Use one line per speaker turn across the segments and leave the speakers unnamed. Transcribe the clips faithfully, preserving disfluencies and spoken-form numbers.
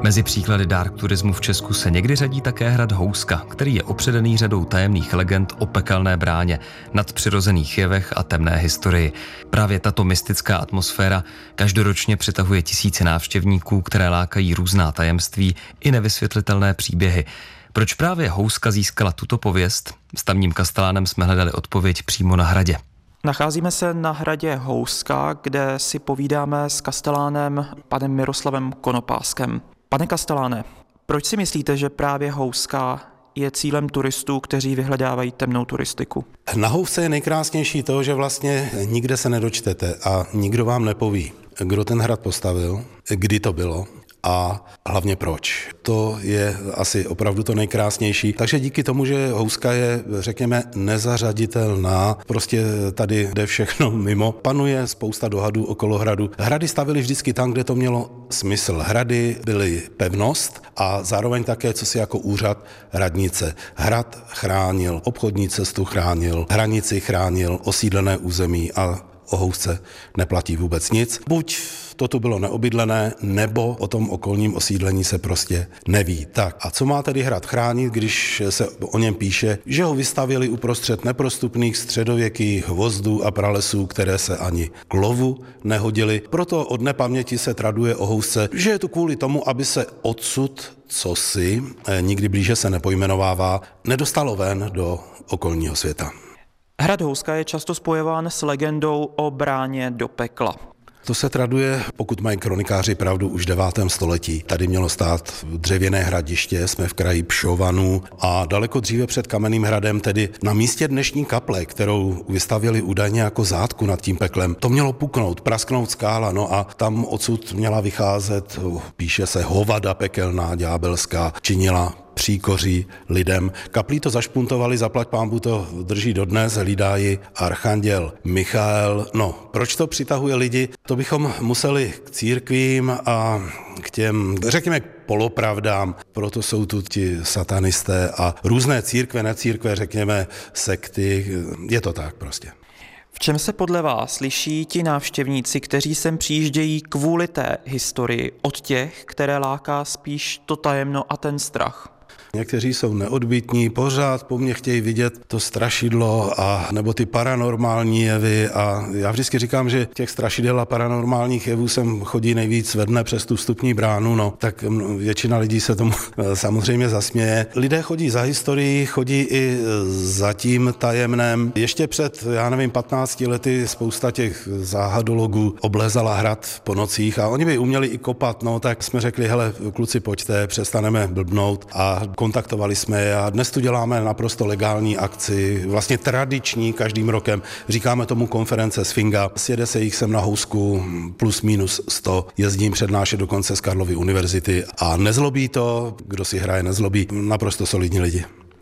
Mezi příklady dark turismu v Česku se někdy řadí také hrad Houska, který je opředený řadou tajemných legend o pekelné bráně, nadpřirozených jevech a temné historii. Právě tato mystická atmosféra každoročně přitahuje tisíce návštěvníků, které lákají různá tajemství i nevysvětlitelné příběhy. Proč právě Houska získala tuto pověst? S tamním kastelánem jsme hledali odpověď přímo na hradě.
Nacházíme se na hradě Houska, kde si povídáme s kastelánem panem Miroslavem Konopáskem. Pane kasteláne, proč si myslíte, že právě Houska je cílem turistů, kteří vyhledávají temnou turistiku?
Na Housce je nejkrásnější to, že vlastně nikde se nedočtete a nikdo vám nepoví, kdo ten hrad postavil, kdy to bylo a hlavně proč. To je asi opravdu to nejkrásnější. Takže díky tomu, že Houska je, řekněme, nezařaditelná, prostě tady jde všechno mimo, panuje spousta dohadů okolo hradu. Hrady stavili vždycky tam, kde to mělo smysl. Hrady byly pevnost a zároveň také, co si jako úřad, radnice. Hrad chránil, obchodní cestu chránil, hranici chránil, osídlené území a o Housce neplatí vůbec nic. Buď to tu bylo neobydlené, nebo o tom okolním osídlení se prostě neví. Tak a co má tedy hrad chránit, když se o něm píše, že ho vystavěli uprostřed neprostupných středověkých hvozdů a pralesů, které se ani k lovu nehodily. Proto od nepaměti se traduje o Housce, že je tu kvůli tomu, aby se odsud cosi, nikdy blíže se nepojmenovává, nedostalo ven do okolního světa.
Hrad Houska je často spojován s legendou o bráně do pekla.
To se traduje, pokud mají kronikáři pravdu, už v devátém století. Tady mělo stát dřevěné hradiště, jsme v kraji Pšovanů a daleko dříve před Kamenným hradem, tedy na místě dnešní kaple, kterou vystavěli údajně jako zátku nad tím peklem, to mělo puknout, prasknout skála, no a tam odsud měla vycházet, píše se, hovada pekelná, ďábelská, činila příkoří lidem. Kaplí to zašpuntovali, zaplať pánbůh to drží dodnes, hlídá ji archanděl Michael. No, proč to přitahuje lidi? To bychom museli k církvím a k těm, řekněme, polopravdám. Proto jsou tu ti satanisté a různé církve, necírkve, řekněme, sekty. Je to tak prostě.
V čem se podle vás liší ti návštěvníci, kteří sem přijíždějí kvůli té historii, od těch, které láká spíš to tajemno a ten strach?
Někteří jsou neodbytní, pořád po mně chtějí vidět to strašidlo a nebo ty paranormální jevy a já vždycky říkám, že těch strašidel a paranormálních jevů sem chodí nejvíc ve dne přes tu vstupní bránu, no tak většina lidí se tomu samozřejmě zasměje. Lidé chodí za historií, chodí i za tím tajemnem. Ještě před, já nevím, patnácti lety spousta těch záhadologů oblézala hrad po nocích a oni by uměli i kopat, no tak jsme řekli, hele, kluci, pojďte, přestaneme blbnout a kontaktovali jsme je a dnes tu děláme naprosto legální akci, vlastně tradiční každým rokem. Říkáme tomu konference Sfinga. Sjede se jich sem na Housku plus minus sto. Jezdím přednášet dokonce z Karlovy univerzity a nezlobí to, kdo si hraje, nezlobí. Naprosto solidní lidi.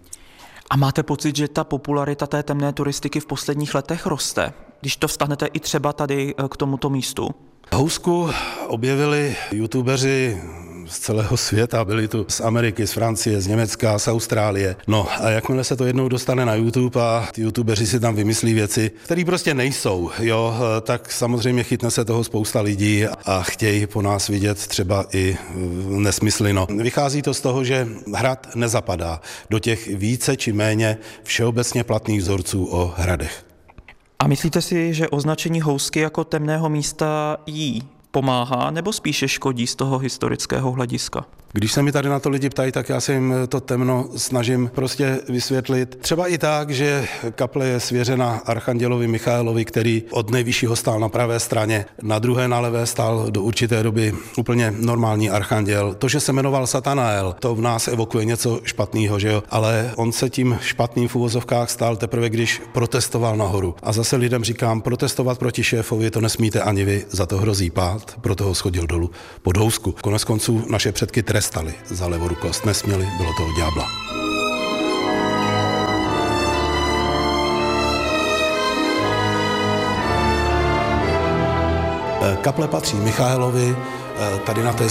A máte pocit, že ta popularita té temné turistiky v posledních letech roste, když to vztahnete i třeba tady k tomuto místu?
Housku objevili youtubeři z celého světa, byli tu z Ameriky, z Francie, z Německa, z Austrálie. No a jakmile se to jednou dostane na YouTube a ty youtubeři si tam vymyslí věci, které prostě nejsou, jo, tak samozřejmě chytne se toho spousta lidí a chtějí po nás vidět třeba i nesmysly. No. Vychází to z toho, že hrad nezapadá do těch více či méně všeobecně platných vzorců o hradech.
A myslíte si, že označení Housky jako temného místa jí pomáhá nebo spíše škodí z toho historického hlediska?
Když se mi tady na to lidi ptají, tak já se jim to temno snažím prostě vysvětlit. Třeba i tak, že kaple je svěřena archandělovi Michaelovi, který od nejvyššího stál na pravé straně, na druhé na levé stál do určité doby úplně normální archanděl. To, že se jmenoval Satanael, to v nás evokuje něco špatného, že jo? Ale on se tím špatným v uvozovkách stál teprve, když protestoval nahoru. A zase lidem říkám, protestovat proti šéfovi to nesmíte ani vy, za to hrozí pád, proto ho schodil dolů pod Housku. Konec konců naše předky trestali za levorukost. Nesměli, bylo to od ďábla. Kaple patří Michaelovi, tady na té